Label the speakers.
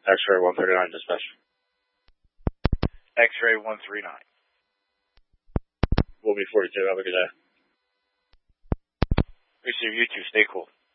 Speaker 1: X-ray 139 dispatch.
Speaker 2: X-ray 139.
Speaker 1: We'll be 42. Have a good day.
Speaker 2: Receive you two. Stay cool.